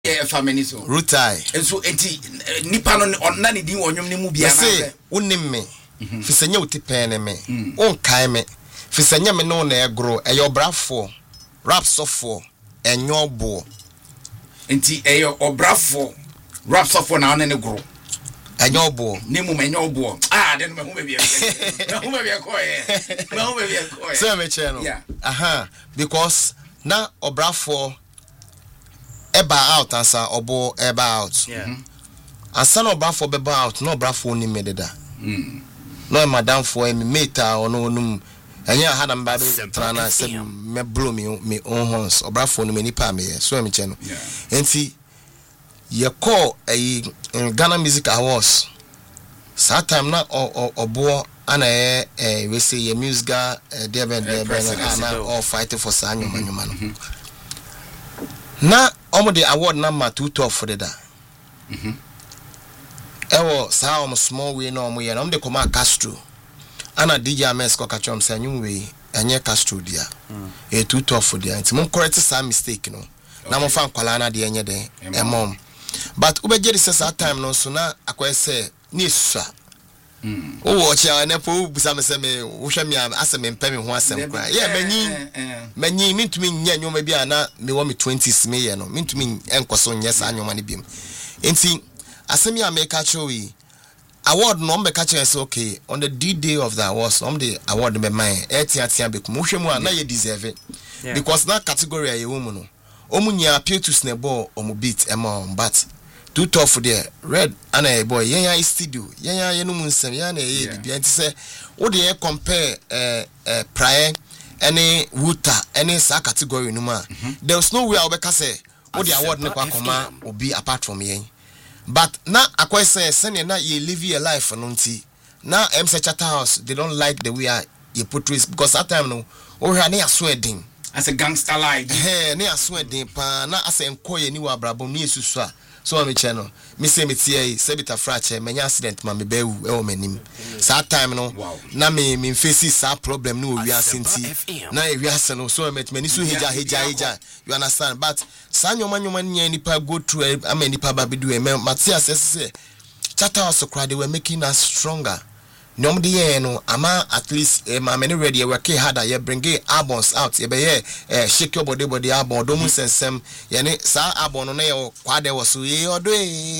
family so Rutai enso enti nipa no onna ne din wonwom ne mu bia na se wonim me fisanya utipene me onkai me fisanya me no na egro eyo brafo rap sofo enyo bo enti eyo obrafo rap sofo na one ne gro enyo bo ne mu enyo bo den me hu be bia me hu be bia ko so me che no aha because na obrafo eba out ansa obo eba out ansa no obrafo beba out no obrafo ni mededa no madam for me meta ono num anya ha na mba be trana se me blow me on horns obrafo no mani pa me so me che no enti ye call Ghana Music Awards that time na obo ana we say ye music there na all fighting for sanyo manyuma no na omo the award number 212 for the da ewo sa omo small way no omo ye na omo de koma Castro ana DJ Ames ko kachom say anyum we enye Castro dia 212 for dia nti mon correct some mistake no na mo fa nkwala na de enye de emom but ubejeri say that time no so na akwese ni susa o watch ya na po busa me say me wo hwe me asem mpem ho asem kra manyi mintumi nya nyoma bi ana me wo me 20s me ye no mintumi enkoso nya sa nyoma ne biem enti asem ya me ka chewi award no me ka chewe say okay on the D-day of the awards the award me man etiatia be ku mo hwe mu ana ye deserve it because na category ya wo mu no omunya Pietus ne ball omu beat emma but too tough there red and a boy yeah studio yeah no munsem yeah na e bibia nti say wo dey compare prior any wuta any sa category no ma there was no way I obeka say wo dey award ne kwa koma obi apart from yen but na akwai say sene na you live your life no nti na MC Charterhouse they don't like the way you portray because that time no o hwa na aswedin as a gangster like na aswedin pa na as enkoye ni wa brabom ni esusu a so me channel me say me tie sebita fracture menya accident ma me bewu e o manim that time no na me face sa problem no wi asenti na e wi ase no so me so heja you understand but sa nyoma nya nipa go through am nipa ba bedu e matia say Charterhouse crowd they were making us stronger nyom de ye no ama at least ma many ready work harder ye bring albums out ye be shake your body album do mu sensem ye ne sa album no ye kwade wo so ye odo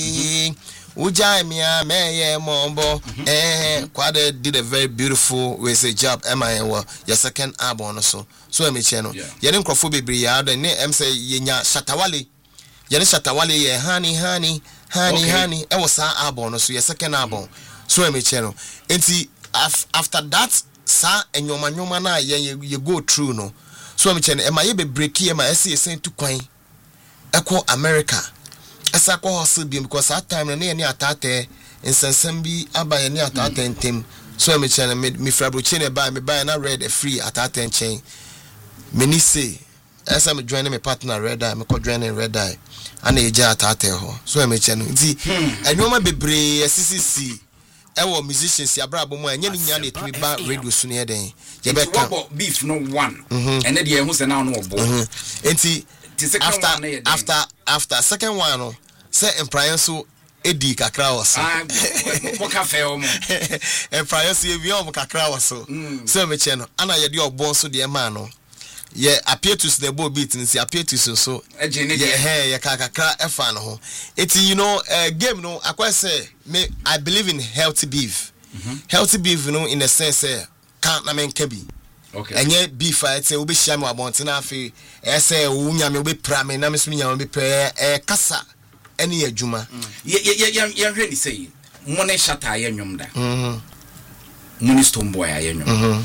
uja mia me ye mombo kwade did a very beautiful we say job your second album no so me che no ye ne nkrofo bebre ya do ne say ye nya Shatawale ye ne Shatawale ye honey e wo sa album no so your second album so me channel enti after that sa enyoma na ye go through no so me channel e ma ye be break ye ma ese sen tu kwan eko America esa ko hustle bi because that time na ye ni atate insensem bi aba ye ni atate ntem so me channel me frabro chene ba me buy na red free atate chen me ni say esa me join me partner red eye me ko join red eye ana eja atate ho so me channel enti enyoma bebre CCC ewo musicians ya brabo mo anya ni nya na etumi ba radio so ne den ye be ka beef no one ene de ehu se na no obo enti after second one no say empire so edi kakra was mo ka fe o mo empire so ebi o mo kakra was so me che no ana ye de obo so de ma no ye appear to the ball beat nsi appear to so ye kakra efa no ho eti game no akwa say me I believe in healthy beef healthy beef in the sense can na men kabi okay enye beef I say obi hia me abonte na afi say wunya me obi pra me na me so nya obi pra kasa ene adwuma ye hwe ni say mo ne shata ye nwom da muni Stonebwoy ye nwom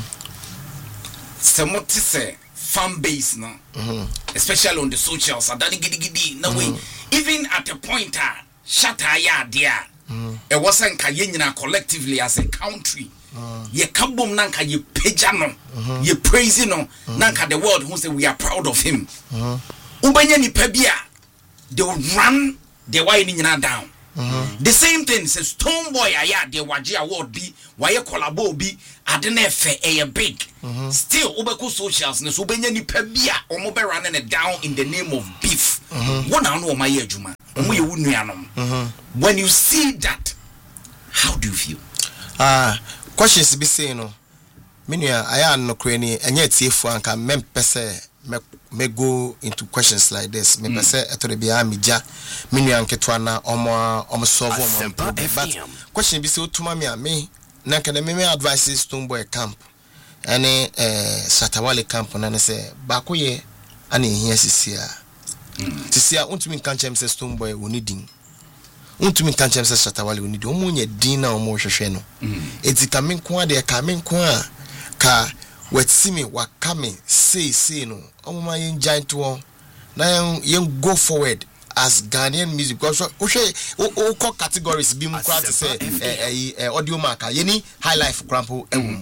se mo ti say fan base no especially on the socials adani gidi na way even at a point shata ya dia e wasn't ka ye nyina collectively as a country ye kabom nanka ye peja no ye praise no nanka the world who say we are proud of him ubanya ni pabia they will run the way ni nyina down The same thing says Stonebwoy aya de waje award bi waye collabo bi ade na efe e big. Still obeko socials ne so benya nipa bia omo be running it down in the name of beef. Wona no omaye adwuma. Omo ye wunuanom. When you see that, how do you feel? Questions be saying no. Minua aya no krani enye tiefu anka mempese me go into questions like this. Me pese eto de bia meja minua nketwa na omo solve omo problem. But question be say otuma me ame na kana me advice Stonebwoy camp ene Shatawale camp na ne say ba ko ye ana ehia sisia. Sisia untumi kan chem say Stonebwoy woni din. Untumi kan chem say Shatawale woni din. Omo nya din na omo hwehwe no. Eti kamen ko ade kamen ko a ka wetsimi wakame say no omuma yen giant one na yen go forward as Ghanaian music because o categories bi mu kwat say audio marker yeni high life crampo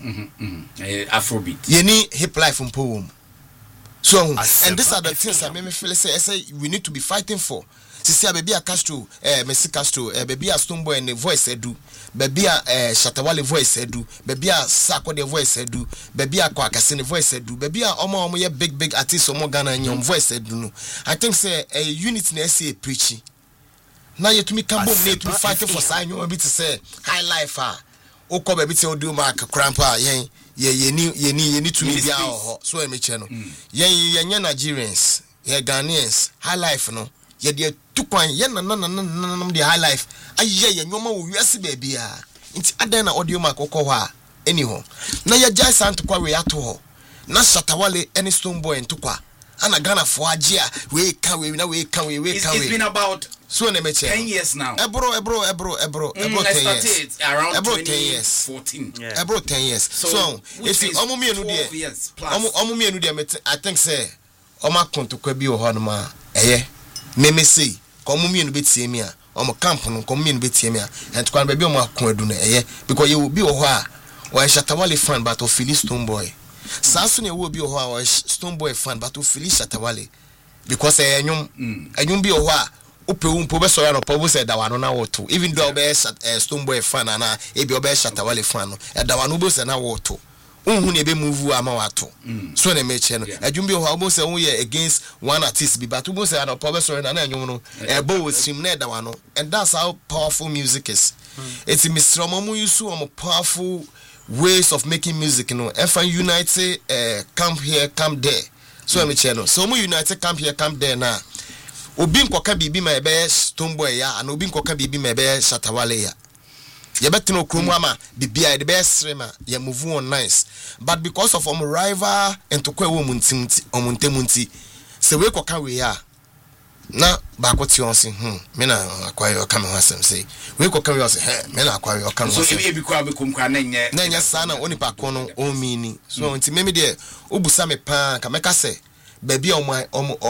Afrobeat yeni hip life mpo so and these are the things that make me feel say we need to be fighting for. Sisi baby a Castro Messi Castro baby a Stonebwoy and the voice edu baby a Shatawale voice edu baby a Sako the voice edu baby a Kwakase the voice edu baby a omo ye big artist omo Ghana nyom voice edu no. I think say a unit na say preaching now you to me come home need to be fighting for sign you be to say high life o ko baby say odu mark crampa yen ye need to me bia ho so e me che no yen Nigerians ye Ghanaians high life no ye de tukwan ye na the high life aye ye nyoma wo wiase ba bia nti adan na audio mark kokọ ho a anyhow na ye jai sant kwa we ato ho na Shatawale any Stonebwoy ntokwa ana Ghana fo age a we ka we na we ka we it's been about so na me che 10 years now ebro 10 years around ebro 10 years 14 ebro 10 years so if omo mienu de omo mienu de I think say omo kontokwa bi ho no ma eye meme say komo mienu betie mi a omo camp no komo mienu betie mi a and kwan be omo akon adu na eye because you will be ho a o Shatawale fan but o feel Stonebwoy saso na wo bi ho a o Stonebwoy fan but o feel Shatawale because enyum bi ho a opewumpo be so ya no po say da wano na woto even though be Stonebwoy fan na e bi obe Shatawale fan no da wano bo say na woto unhu ne be move ama wato so na me che no adwum bi ho obo say won ye against one artist bi but obo say na po be so na anyum no e bo wo stream na da wano and that's how powerful music is. It's Mr. Omo use some powerful ways of making music, you know. If I unite camp here, camp there. So me che no. So mo unite camp here, camp there na. Obi nkoka bibi ma ebe Stonebwoy ya and obi nkoka bibi ma ebe Shatawale ya. You better know Krumama, BBI, the best streamer, you move on nice. But because of rival and to quite woman Munti, so we can we are now back what you say, Mena acquire your coming say. We can carry us, Mena acquire your coming. So if you can become Nanya Sana, only Pacono, all meaning. So until maybe there, Ubusame Pan, Kameka say, baby on my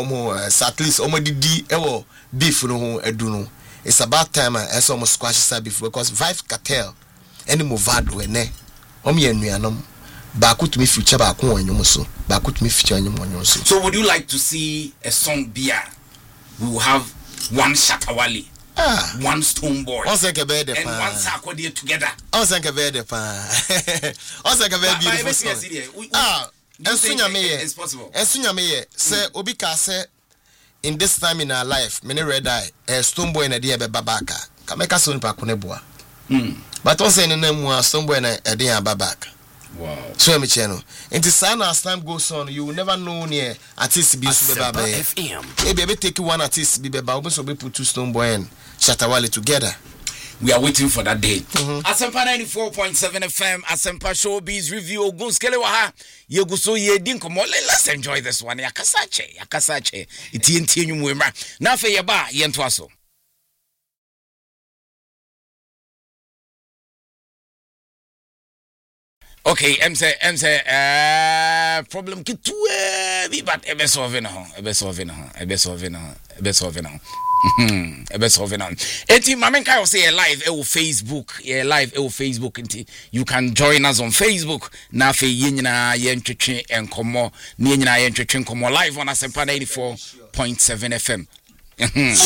at least Omodi ewo beef no eduno. It's about time as almost squash side before because Vive Cartel any movado ene omi enuanom ba to me future ba ko anyum so ba to me future anyum so. So would you like to see a song beer we will have one Shatawale one Stonebwoy and one Sarkodie together onse be de pa onse be beautiful ensunya me it's possible ensunya me say obi ka say in this time in our life, many red eye, Stonebwoy na dia be babaka. Kameka so nipa kuneboa. But on say name Stonebwoy na dia babaka. Wow. So me channel. Into sana as time goes on, you will never know near artist be baba. Maybe take one artist be baba, so be put two Stonebwoy and Shatawale together. We are waiting for that day. Asempa 94.7 FM, Asempa Showbiz Review, Ogunskele Waha, Yeguso Yedin Komo. Let's enjoy this one. Yakasache. Iti nyumwema. Na fe yeba yentwaso. Okay, I'm say problem kitue bi but ebe solve na ho. Eti mamenka you say live Facebook nti you can join us on Facebook na fe yenyina yentwetwe enkomo na yenyina yentwetwe enkomo live on Asempa 94.7 FM